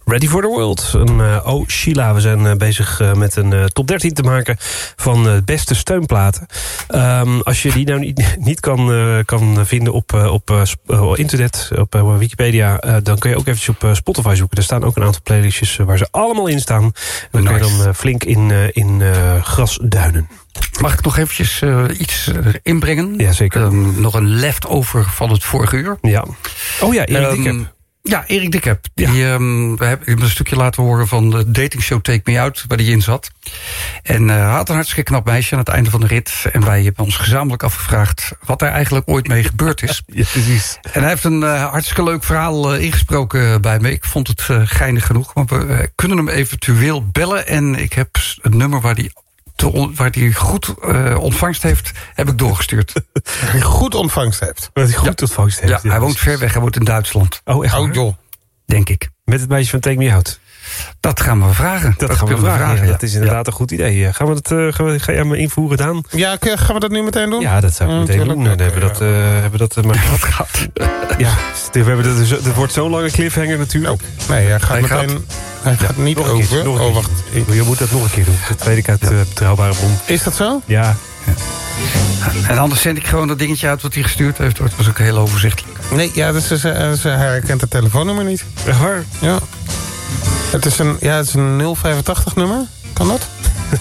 Ready for the World. Oh Sheila, we zijn bezig met een top 13 te maken van beste steunplaten. Als je die nou niet kan vinden op internet, op Wikipedia, dan kun je ook eventjes op Spotify zoeken. Er staan ook een aantal playlistjes waar ze allemaal in staan. En dan kun je dan flink in grasduinen. Mag ik nog eventjes iets inbrengen? Ja, zeker. Nog een leftover van het vorige uur. Ja. Oh ja, Erik Dikkep. Ja, Erik Dikkep. Ja. We hebben een stukje laten horen van de datingshow Take Me Out, waar hij in zat. En hij had een hartstikke knap meisje aan het einde van de rit. En wij hebben ons gezamenlijk afgevraagd wat er eigenlijk ooit mee gebeurd is. Ja, precies. En hij heeft een hartstikke leuk verhaal ingesproken bij me. Ik vond het geinig genoeg. Maar we kunnen hem eventueel bellen. En ik heb het nummer waar hij goed ontvangst heeft, heb ik doorgestuurd. Goed ontvangst heeft. Wat hij goed ontvangst heeft. Ja, hij woont ver weg, hij woont in Duitsland. Oh, echt? Oh, joh. Denk ik. Met het meisje van Take Me Out. Dat gaan we vragen. Dat gaan we vragen. Ja, dat is inderdaad een goed idee. Ga jij me invoeren, Daan? Ja, gaan we dat nu meteen doen? Ja, dat zou ik meteen doen. Dan hebben we dat maar gehad. Ja, het wordt zo'n lange cliffhanger natuurlijk. Oh, nee, hij gaat niet over. Oh, wacht. Je moet dat nog een keer doen. Dat weet ik uit betrouwbare bron. Is dat zo? Ja. En anders zend ik gewoon dat dingetje uit wat hij gestuurd heeft. Dat was ook heel overzichtelijk. Nee, ja, hij herkent het telefoonnummer niet. Waar? Ja. Het is een 085 nummer. Kan dat?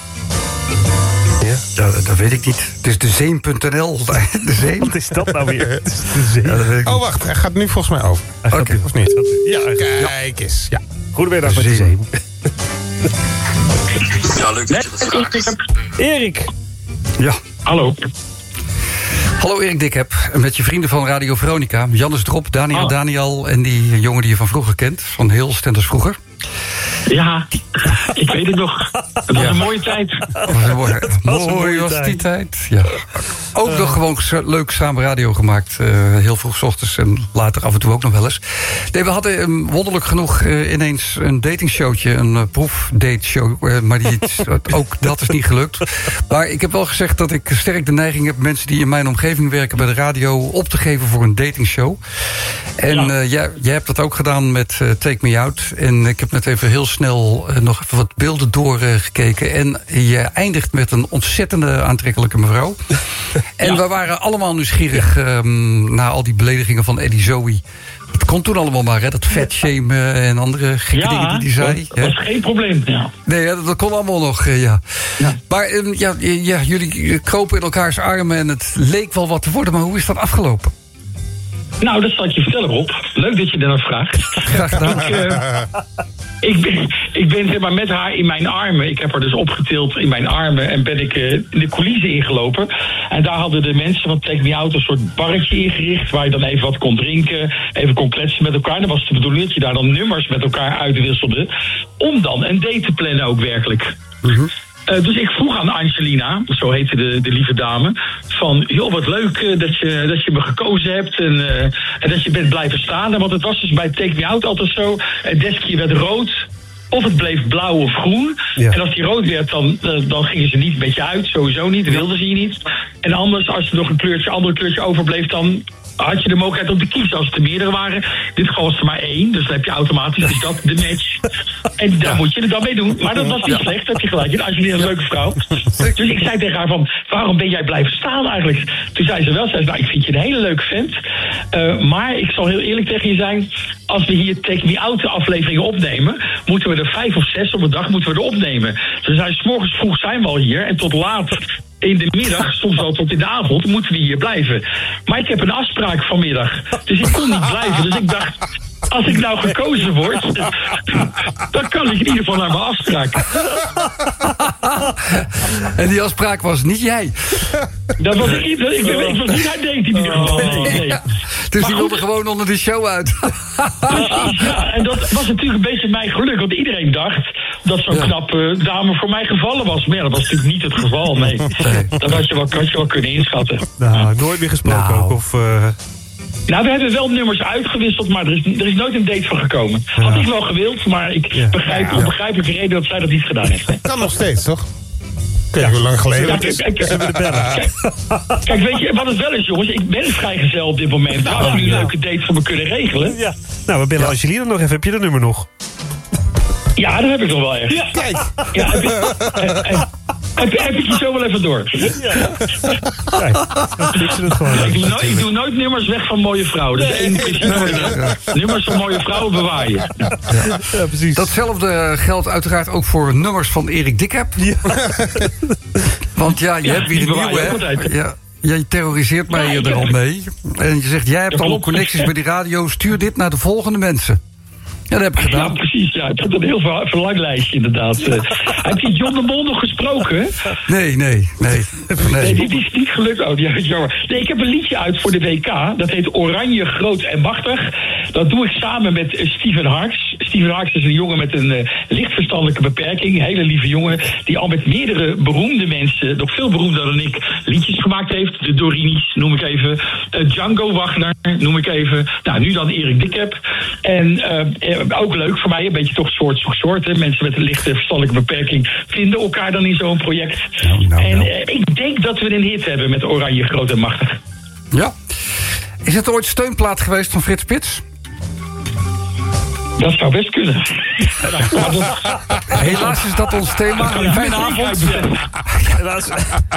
Ja, dat weet ik niet. Het is de Zeem.nl. De Zeem. Wat is dat nou weer? Het is de Zeem. Oh, wacht. Hij gaat nu volgens mij over. Oké. Of niet? Ja, Kijk eens. Ja. Goedemiddag met de Zeem. Ja, leuk dat je dat vraagt. Erik. Ja. Hallo. Hallo Erik Dikkep, met je vrienden van Radio Veronica. Jannes Drop, Daniel en die jongen die je van vroeger kent. Van heel Stenders vroeger. Ja, ik weet het nog. Het was een mooie tijd. Mooi was die tijd. Ja. Ook nog gewoon leuk samen radio gemaakt. Heel vroeg 's ochtends en later af en toe ook nog wel eens. Nee, we hadden wonderlijk genoeg ineens een datingshowtje. Een proefdateshow. Maar ook dat is niet gelukt. Maar ik heb wel gezegd dat ik sterk de neiging heb mensen die in mijn omgeving werken bij de radio op te geven voor een datingshow. En jij hebt dat ook gedaan met Take Me Out. En ik heb net even heel snel nog even wat beelden doorgekeken. En je eindigt met een ontzettende aantrekkelijke mevrouw. En we waren allemaal nieuwsgierig na al die beledigingen van Eddie Zoe. Dat kon toen allemaal maar, hè? Dat fatshamen en andere gekke dingen die hij zei. Dat was geen probleem. Ja. Nee, dat kon allemaal nog, ja. Maar jullie kropen in elkaars armen en het leek wel wat te worden. Maar hoe is dat afgelopen? Nou, dat zal ik je vertellen, Rob. Leuk dat je daarnaar vraagt. Graag gedaan. Ik ben zeg maar met haar in mijn armen. Ik heb haar dus opgetild in mijn armen en ben ik de coulissen ingelopen. En daar hadden de mensen van Take Me Out een soort barretje ingericht waar je dan even wat kon drinken, even kon kletsen met elkaar. Dan was de bedoeling dat je daar dan nummers met elkaar uitwisselde om dan een date te plannen ook werkelijk. Mm-hmm. Dus ik vroeg aan Angelina, zo heette de lieve dame, van joh, wat leuk dat je me gekozen hebt en dat je bent blijven staan. Want het was dus bij Take Me Out altijd zo, het deskje werd rood of het bleef blauw of groen. Ja. En als die rood werd, dan gingen ze niet met je uit, sowieso niet, wilden ze je niet. En anders, als er nog een ander kleurtje overbleef, dan had je de mogelijkheid om te kiezen als het er meerdere waren. In dit geval was er maar 1, dus dan heb je automatisch is dat de match. En daar moet je het dan mee doen. Maar dat was niet slecht, heb je gelijk. Als je een leuke vrouw. Dus ik zei tegen haar van, waarom ben jij blijven staan eigenlijk? Toen zei ze, nou, ik vind je een hele leuke vent. Maar ik zal heel eerlijk tegen je zijn, als we hier Take Me Out afleveringen opnemen, moeten we er 5 of 6 op een dag moeten we er opnemen. Dus zijn 's morgens vroeg zijn we al hier en tot laat in de middag, soms wel tot in de avond, moeten we hier blijven. Maar ik heb een afspraak vanmiddag, dus ik kon niet blijven. Dus ik dacht, als ik nou gekozen word, dan kan ik in ieder geval naar mijn afspraak. En die afspraak was niet jij. Dat was ik was niet haar date in ieder geval. Nee. Ja, dus die wilde gewoon onder de show uit. Precies, ja. En dat was natuurlijk een beetje mijn geluk. Want iedereen dacht dat zo'n knappe dame voor mij gevallen was. Maar ja, dat was natuurlijk niet het geval. Nee. Dat had je wel kunnen inschatten. Nou, nooit meer gesproken ook? Of, Nou, we hebben wel nummers uitgewisseld, maar er is nooit een date van gekomen. Had ik wel gewild, maar ik begrijp om begrijpelijke reden dat zij dat niet gedaan heeft. Kan nog steeds, toch? Kijk hoe lang geleden het is. Kijk, weet je wat het wel is, jongens? Ik ben vrijgezel op dit moment. Als jullie een leuke date voor me kunnen regelen. Ja. Nou, we bellen Angelina nog even. Heb je dat nummer nog? Ja, dat heb ik nog wel echt. Ja, kijk. Ja, heb ik je zo wel even door. Kijk, het gewoon. Ik doe nooit nummers weg van mooie vrouwen. Dat is één principe. Nummers van mooie vrouwen bewaar je. Ja, precies. Datzelfde geldt uiteraard ook voor nummers van Erik Dikheb. Ja. Want ja, je hebt weer een nieuwe, hè? Ja. Jij terroriseert mij er al mee. En je zegt, jij hebt al connecties bij die radio. Stuur dit naar de volgende mensen. Ja, dat heb ik gedaan. Ja, precies. Ja. Ik heb een heel verlanglijstje, inderdaad. Heb je John de Mol nog gesproken? Nee. Nee, dit is niet gelukt. Oh, ja, jammer. Nee, ik heb een liedje uit voor de WK. Dat heet Oranje, Groot en Machtig. Dat doe ik samen met Steven Harks. Steven Harks is een jongen met een licht verstandelijke beperking. Een hele lieve jongen. Die al met meerdere beroemde mensen, nog veel beroemder dan ik, liedjes gemaakt heeft. De Dorinis, noem ik even. Django Wagner, noem ik even. Nou, nu dan Erik Dikheb. En ook leuk voor mij, een beetje toch soort. Hè. Mensen met een lichte verstandelijke beperking vinden elkaar dan in zo'n project. Ik denk dat we een hit hebben met Oranje, Groot en Machtig. Ja. Is het ooit steunplaat geweest van Frits Spits? Dat zou best kunnen. Helaas is dat ons thema. Fijne avond. Helaas.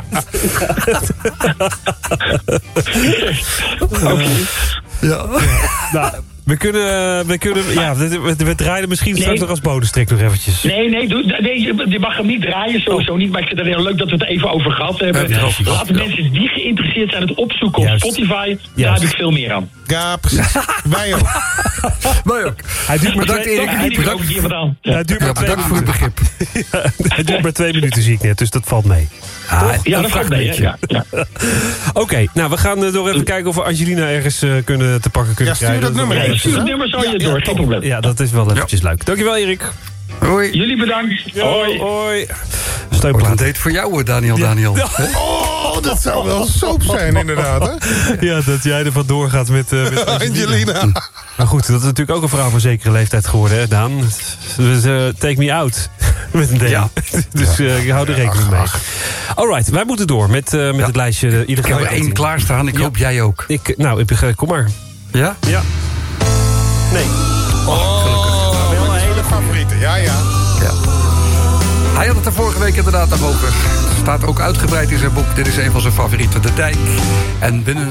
Okay. Ja. Nou, we kunnen ja, we draaien misschien straks nog als bonustrek nog eventjes. Nee, je mag hem niet draaien, sowieso niet. Maar ik vind het heel leuk dat we het even over gehad hebben. Laten mensen die geïnteresseerd zijn het opzoeken op Spotify. Daar heb ik veel meer aan. Ja, precies. Wij ook. Hij duurt maar bedankt, Erik. Bedankt voor het begrip. Hij duurt maar 2 minuten, zie ik net. Dus dat valt mee. Ja, dat valt mee. Ja. Oké, nou, we gaan door even kijken of we Angelina ergens te pakken kunnen krijgen. Stuur dat nummer even. Stuur het nummer zo je door, geen probleem. Ja, dat is wel eventjes leuk. Dankjewel, Erik. Hoi. Jullie bedankt. Hoi. Wordt een date voor jou, Daniel. Oh, dat zou wel soap zijn, inderdaad. Hè? Ja, dat jij er vandoor gaat met Angelina. Maar goed, dat is natuurlijk ook een vrouw van zekere leeftijd geworden, hè, Daan? Dus take me out. Met een D. Ja. Dus ik hou er rekening mee. Alright, wij moeten door met het lijstje. Ik heb er 1 klaarstaan. Ik hoop jij ook. Kom maar. Ja? Ja. Nee. Gelukkig. Wel een hele favoriete. Ja. Hij had het er vorige week inderdaad nog over. Het staat ook uitgebreid in zijn boek. Dit is een van zijn favorieten, De Dijk. En binnen